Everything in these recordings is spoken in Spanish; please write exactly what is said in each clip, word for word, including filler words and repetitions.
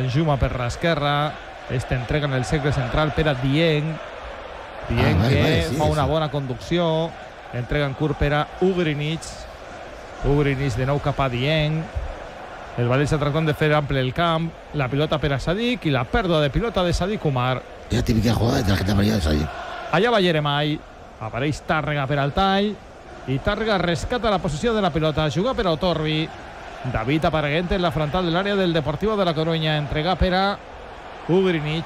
Danjuma per l'esquerra. Este entrega en el cercle central per a Dieng. Dieng ah, vale, que vale, sí, fa una sí. bona conducció. Entrega en curt per a Ugrinic. Ugrinic de nou cap a Dieng. El València tractant de fer ample el camp. La pilota per a Sadik i la pèrdua de pilota de Sadik Umar. La típica jugada de tarjeta amarilla de Sadik. Allà va Yeremai. Apareix Tàrrega per al tall. I Tàrrega rescata la possessió de la pilota. Juga per a Otorbi. David Apareguente en la frontal de l'àrea del Deportivo de la Coruña. Entrega per a Ugrinic.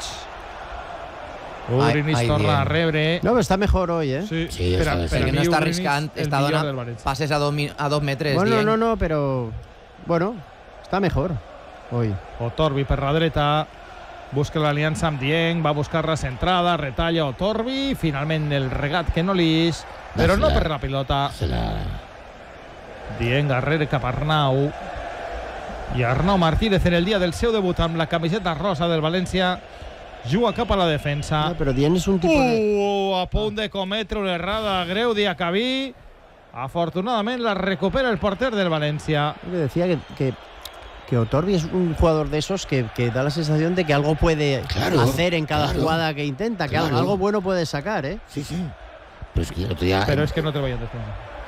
Ugrinic Ai, ai, torna bien. a rebre. No, pero está mejor hoy, ¿eh? Sí, Sí, per a- està bé, per a Que mi no està Ugrinic, arriscant, el està millor donant del València. passes a dos, mi- a dos metres. Bueno, Dieng. no, no, pero bueno, está mejor hoy. Otorbi per la dreta. Busca l'aliança amb Dieng. Va buscar la centrada. Retalla Otorbi. Finalment el regat que no li és. Però no per la pilota. Se la... Dieng darrere cap a Arnau. I Arnau Martínez en el dia del seu debut amb la camiseta rosa del València juga cap a la defensa. No, pero Dieng es un tipo de... Uh, a punt de cometre una errada greu Diacabí. Afortunadament la recupera el porter del València. Yo decía que, que, que Otorbi es un jugador de esos que, que da la sensación de que algo puede Claro, hacer en cada claro. jugada que intenta, que Claro. algo bueno puede sacar, ¿eh? Sí, sí. Pero es que el otro día... Però és que no te vayan después.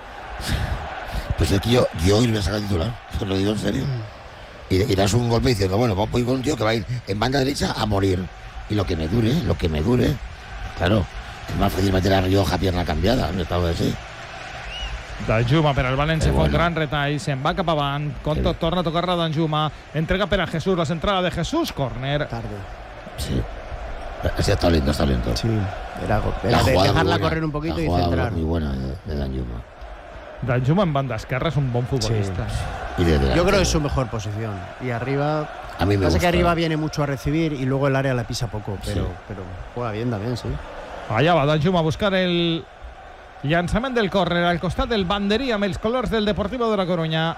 Pues es que yo, yo hoy le voy a sacar titular. Os lo digo en serio. Y, y das un golpe diciendo, bueno, voy con un tío que va a ir en banda derecha a morir. Y lo que me dure, lo que me dure. Claro, es más fácil meter a Rioja pierna cambiada. No estaba así. Danjuma per al València, Que fa un bueno. gran retall, se'n va cap avant, Conto Que- torna a tocar-la Danjuma, entrega per a Jesús, la centrada de Jesús, córner. Tarde. Sí. Ese talento, es talento. Sí, era, La era de jugada muy dejarla buena. correr un poquito La y jugada centrar. muy buena de, de Danjuma. Danjuma en banda esquerra és un bon futbolista. Y de Yo delantero. creo que es su mejor posición. Y arriba, A mí me pasa gusta. que arriba viene mucho a recibir y luego el área la pisa poco, pero, Sí. pero juega bien también, sí. Allà va Danjuma a buscar el llançament del córner al costat del banderí amb els colors del Deportivo de la Coruña.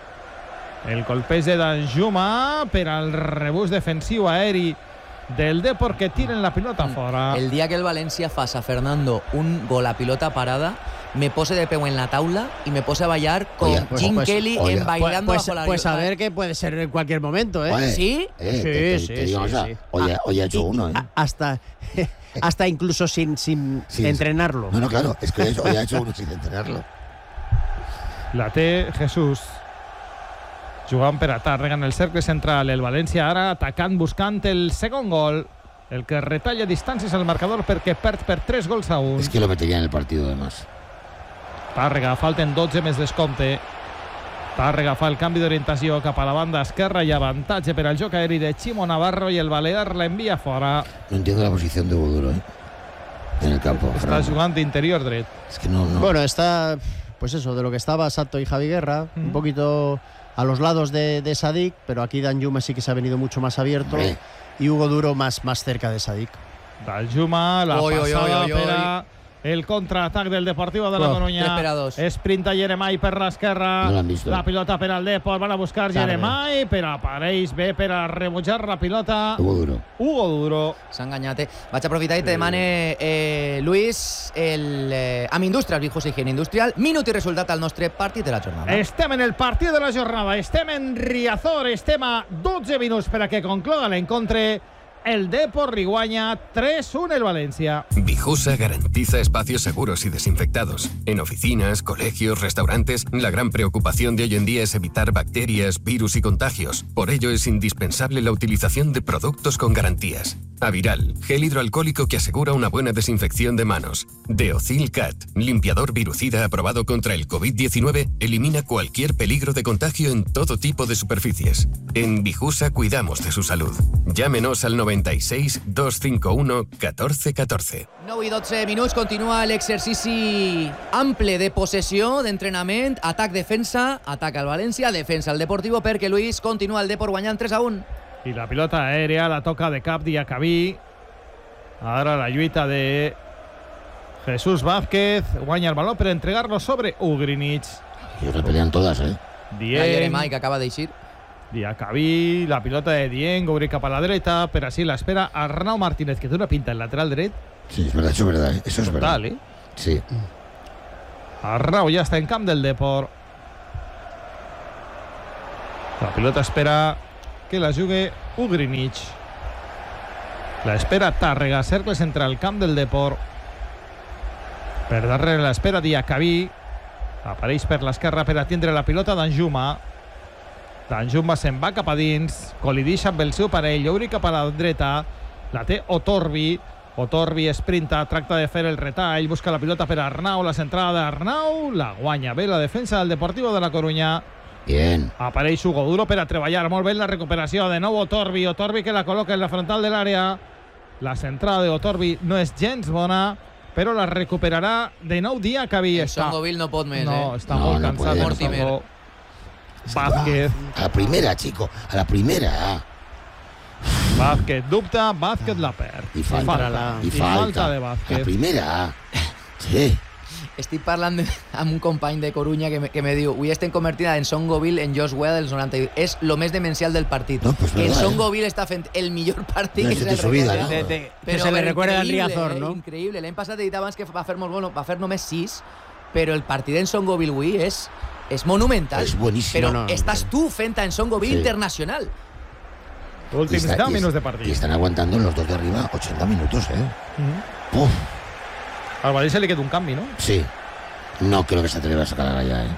El colpeig de Danjuma per al rebús defensiu aeri del Depor que tiren la pilota fora. El día que el Valencia fasa a Fernando un gol a pilota parada, me pose de peu en la taula y me pose a bailar con Oye, Jim pues, Kelly oye. en bailando Pues, bajo la pues a ver que puede ser en cualquier momento, ¿eh? Oye, ¿Sí? Eh, Sí, te, te- sí, te digo, sí, o sea, sí. Hoy, Ah, hoy ha hecho y- uno, ¿eh? a- hasta, hasta incluso sin, sin Sí, sí. entrenarlo. No, no, claro, es que hoy ha hecho uno sin entrenarlo. La té Jesús. Jugant per a Tàrrega en el cercle central. El València ara atacant, buscant el segon gol. El que retalla distàncies al marcador perquè perd per tres gols a un. Es que lo metería en el partido, además. Tàrrega, falten dotze més descompte. Tàrrega fa el canvi d'orientació cap a la banda esquerra i avantatge per al joc aeri de Chimo Navarro i el Balear l'envia fora. No entiendo la posición de Hugo Duro, ¿eh? En el campo. Està Fernando. jugant d'interior dret. Es que no, no. Bueno, está, pues eso, de lo que estaba Sato y Javi Guerra, Mm. un poquito a los lados de, de Sadik, pero aquí Danjuma sí que se ha venido mucho más abierto Hombre. y Hugo Duro más, más cerca de Sadik. Danjuma, la Oi, oi, passada oi, oi, per a el contraatac del Deportivo de la Oh, Coruña. tres per a dos. Sprinta Yeremai per l'esquerra. No l'han vist, eh? La pilota per al Depor. Van a buscar Tarde. Yeremai, però apareix bé per a rebutjar la pilota. Hugo Duro. Hugo Duro. S'ha enganyat, eh? Vaig aprofitar i te demane, eh, Luis, el, eh, amb Indústries, Vijosa Higiene Industrial, minut i resultat al nostre partit de la jornada. Estem en el partit de la jornada. Estem en Riazor. Estem a dotze minuts per a que concloga l'encontre. El Depor li guanya tres uno el Valencia. Vijusa garantiza espacios seguros y desinfectados. En oficinas, colegios, restaurantes, la gran preocupación de hoy en día es evitar bacterias, virus y contagios. Por ello es indispensable la utilización de productos con garantías. Aviral, gel hidroalcohólico que asegura una buena desinfección de manos. Deocil Cat, limpiador virucida aprobado contra el COVID diecinueve, elimina cualquier peligro de contagio en todo tipo de superficies. En Vijusa cuidamos de su salud. Llámenos al noventa y seis, doscientos cincuenta y uno, catorce catorce. nou i dotze minuts, continua l'exercici ample de possessió, d'entrenament, atac-defensa, atac al València, defensa al Deportivo, perquè Luis continua el Depor guanyant tres a un. I la pilota aèria la toca de cap Diacabí. Ara la lluita de Jesús Vázquez. Guanya el baló per entregar-lo sobre Ugrinic. Y se pelean todas, ¿eh? La Dieng, Yeremai, que acaba d'eixir. Diacabí, la pilota de Dieng, obrir cap a la dreta, però així l'espera Arnau Martínez, que té una pinta en lateral dret Sí, es verdad, eso es verdad, ¿eh? Eso es verdad. total, eh? Sí. Arnau ja està en camp del Depor. La pilota espera que la jugui Ugrinic. L'espera Tàrrega, cercle central, camp del Depor. Per darrere l'espera Diacabí. Apareix per l'esquerra per atendre la pilota Danjuma. Danjuma se'n va cap a dins, col·lidix amb el seu parell, obri cap a la dreta, la té Otorbi. Otorbi sprinta, tracta de fer el retall, busca la pilota per Arnau, la centrada d'Arnau, la guanya bé la defensa del Deportivo de la Coruña. Bien. Apareix Hugo Duro per a treballar molt bé la recuperació, de nou Otorbi, Otorbi que la col·loca en la frontal de l'àrea. La centrada de Otorbi no és gens bona, però la recuperarà de nou Diacabí. El Songoville no pot més, no, eh? està No, molt no cansat. puede, Mortimer. Songo. Vázquez. A la primera, chico, a la primera. Vázquez dubta, Vázquez la perd. Y falta, falta, y I falta. falta de A la Vázquez. primera. Sí. Estic parlant de, amb un company de Coruña que me, que me diu avui estem convertint en Songoville en Josh Webb dels noranta. És lo més demencial del partit. No, pues el verdad, Songoville eh? està fent el millor partit No que sé se de su vida, recorda. ¿no? De, de, que Però se le però recuerda a increïble, Riazor, eh? no? Increïble. L'any passat he dit abans que va fer molt bon, va fer només sis, però el partit en Songoville avui és, és monumental. És boníssim. Però No, no, estàs tu fent en Songoville Sí. internacional. Últims está- deu y- minuts de Y partit. están aguantando los dos de arriba ochenta minutos, ¿eh? Mhm. Uf, Al València li queda un canvi, no? sí. No creo que se atreva a sacar a ya, ¿eh?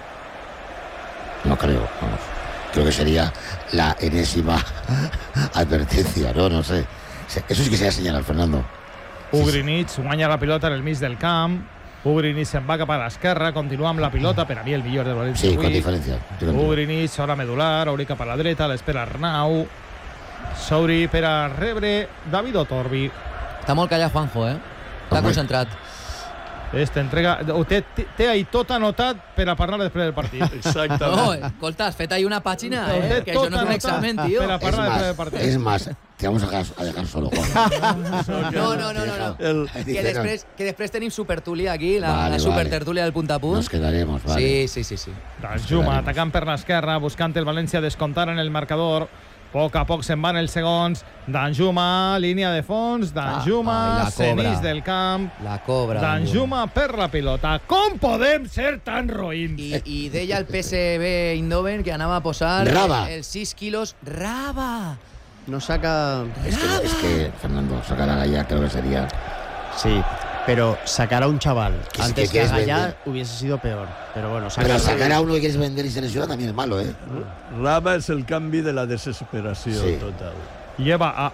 No creo, vamos. Creo que sería la enésima advertencia, ¿no? No sé. Eso sí que sería señalar, Fernando. Ugrinic guanya la pilota en el mig del camp. Ugrinic se'n va cap a l'esquerra, continua amb la pilota, per a mi el millor del València Sí, con avui. diferencia. Estoy contigo. Ugrinic, hora medular, obri cap a la dreta, l'espera Arnau. S'obri per a rebre David Otorbi. Està molt callat Juanjo, eh? Està Home. concentrat. Esta entrega, ho té, té ahí tot anotat per a parlar després del partit. No, escolta, has fet ahí una pàgina, Ho eh? té Que tot això no és un anotat examen, tio. per a Es parlar després del más, partit. es más, te vamos a dejar, a dejar solo, Juan. No, no, no, no. no. El, Que després, que després tenim supertúlia aquí, la, Vale, la supertertúlia vale. del punt a punt. Nos quedaremos, vale. Sí, sí, sí, sí. Danjuma atacant per l'esquerra, buscant el València descomptar en el marcador. A poc a poc se'n van els segons. Danjuma, línia de fons. Danjuma, Ah, ai, la cenís cobra. del camp. La cobra. Danjuma per la pilota. Com podem ser tan roïns? I, I deia el P S V Eindhoven que anava a posar Raba. els sis quilos. Raba! No saca... Es que, es que, Fernando, sacar a Gaya creo que sería... Sí, pero sacar a un chaval Que si antes que que a quieres Gaya vender. hubiese sido peor. Pero bueno, Pero sacar sacar a uno que quieres vender y se lesiona también es malo, ¿eh? Raba és el canvi de la desesperació Sí. total. Lleva a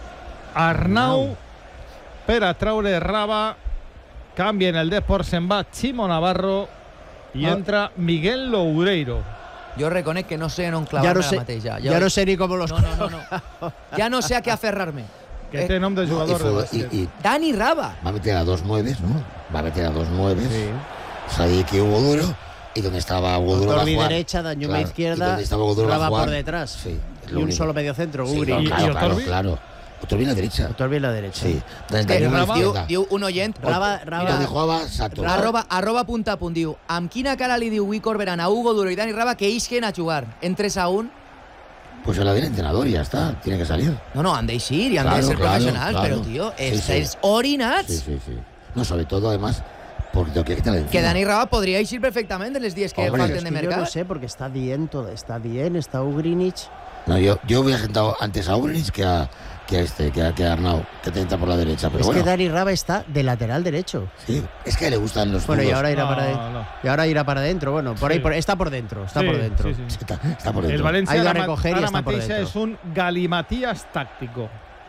Arnau per a traure Raba. Canvia en el Depor, se'n va Chimo Navarro i Ah. entra Miguel Loureiro. Jo reconec que no sé on ya clavar-me no ara sé, mateix. Ja, ya no sé ni cómo los... No, no, no, no. Ja no sé a què aferrar-me. Que Eh, té nom de Y, jugador de fue- bàsquet. y- y Dani Raba. va a meter a dos nueves, ¿no? Va a meter a dos nueves. Sí. Sadik y Hugo Duro. Y donde estaba Hugo Duro va a Otorbi jugar. derecha, Danjuma Claro, y izquierda, donde estaba Hugo Duro va a Raba jugar. por detrás. Sí, es Y lo un único. solo medio centro, Sí, Ugri. no, ¿Y- claro, y claro, Otorbi? claro. Otorbi en la derecha. Otorbi en la derecha. Sí. Que Danjuma Raba diu, izquierda. diu un oient, Raba, Y Raba, donde jugaba Sato. arroba, arroba punt a punt, diu amb quina cara li diu Avui Corberán a Hugo Duro i Dani Raba que isquen a jugar en tres a un? Pues se la viene el entrenador y ya está. Tiene que salir. No, no, han d'eixir i han de Claro, ser claro, professionals, claro. però, tio, Sí, els, sí. els orinats, Sí, sí, sí. No, sobre todo, además, porque lo que quitar encima. que Dani Raba podria eixir perfectament en els dies que Hombre, falten es de que yo mercat. no sé, porque está bien todo. Está bien, está Ugrinic. No, yo, yo hubiera sentado antes a Ulrich que a, que a este, que a, que a Arnau, que te entra por la derecha. Pero es bueno, que Dani Raba está de lateral derecho. sí, es que a él le gustan los Bueno, y zurdos. ahora irá No, para no. adentro. Y ahora irá para adentro. Bueno, por Sí. ahí por- está por dentro. Está Sí, por dentro. sí, sí. Está, está por El dentro. València Ha ido a ara, ma- recoger y ara está por mateixa dentro. és un galimatías táctico.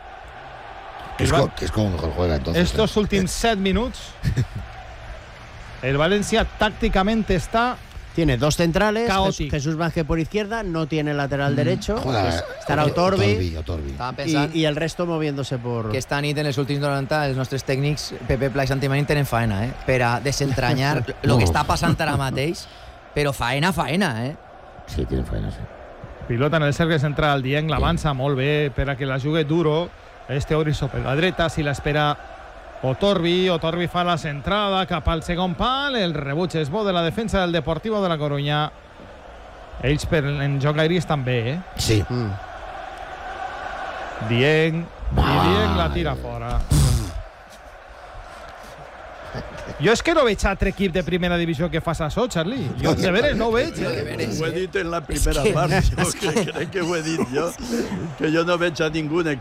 que, es, co- que es como mejor juega entonces. Estos ¿eh? últims set minuts, el València tácticamente está Tiene dos centrales. Caótico. Jes- Jesús Vázquez por izquierda. No tiene lateral derecho. Juega pues estará Otor- Otorbi. Otorbi, Otorbi. Estàvem Y, pensant y el resto moviéndose por. que esta nit en els últims noranta els nostres tècnics, Pepe Pla i Santi Marín, tenen faena, eh? Per a desentranyar el No. que està passant ara mateix, però faena, faena, eh? Sí, tiene faena, sí. pilota en el cercle central. Dieng l'avança molt bé per a que la jugui Duro. Este Oriso per la dreta, si l'espera Otorbi. Otorbi fa la centrada cap al segon pal. El rebuig és bo de la defensa del Deportivo de la Coruña. Ells per en joc aeri estan bé, eh? Sí. Mm. Dieng, i Vale. Dieng la tira fora. Jo és que no veig altre equip de primera divisió que fas això, Charlie. Jo de veres no ho veig. Eh? Ho he dit en la primera que- part, jo que crec que ho he dit jo, que jo no veig a ningú equip